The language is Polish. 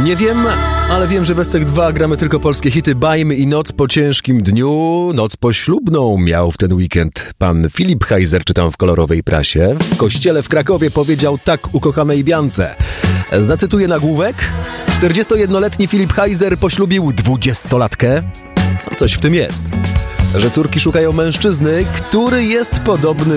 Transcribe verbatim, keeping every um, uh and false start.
Nie wiem, ale wiem, że w Estek dwa gramy tylko polskie hity. Bajmy i Noc po ciężkim dniu, noc poślubną miał w ten weekend pan Filip Heiser, czytam w kolorowej prasie. W kościele w Krakowie powiedział tak ukochanej Biance. Zacytuję nagłówek. czterdziestojednoletni Filip Heiser poślubił dwudziestolatkę. No coś w tym jest, że córki szukają mężczyzny, który jest podobny